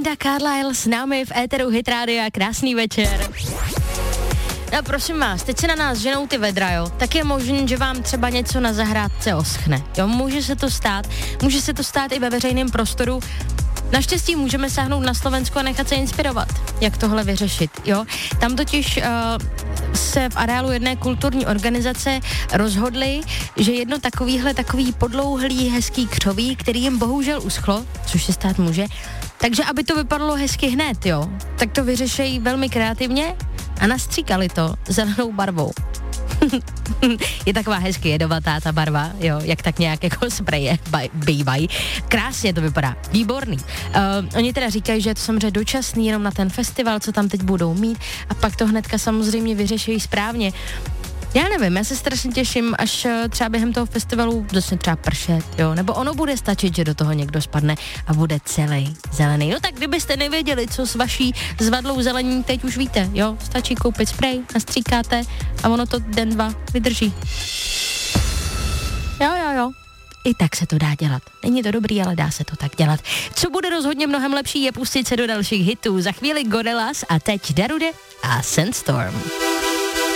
Brenda Carlisle s námi v éteru Hit Rádia. Krásný večer. No prosím vás, teď se na nás ženou ty vedra, jo, tak je možné, že vám třeba něco na zahrádce oschne, jo, může se to stát i ve veřejném prostoru. Naštěstí můžeme sáhnout na Slovensku a nechat se inspirovat, jak tohle vyřešit, jo. Tam totiž se v areálu jedné kulturní organizace rozhodli, že jedno takový podlouhlý hezký křoví, který jim bohužel uschlo, což se stát může, takže aby to vypadalo hezky hned, jo, tak to vyřešejí velmi kreativně a nastříkali to zelenou barvou. Je taková hezky jedovatá ta barva, jo, jak tak nějak jako spreje bývají. Krásně to vypadá, výborný. Oni teda říkají, že je to samozřejmě dočasný jenom na ten festival, co tam teď budou mít a pak to hnedka samozřejmě vyřešují správně. Já nevím, já se strašně těším, až třeba během toho festivalu začne třeba pršet, jo, nebo ono bude stačit, že do toho někdo spadne a bude celý zelený. No tak kdybyste nevěděli, co s vaší zvadlou zelení, teď už víte, jo, stačí koupit sprej, nastříkáte a ono to den, dva vydrží. Jo. I tak se to dá dělat. Není to dobrý, ale dá se to tak dělat. Co bude rozhodně mnohem lepší, je pustit se do dalších hitů. Za chvíli Gorillaz a teď Darude a Sandstorm.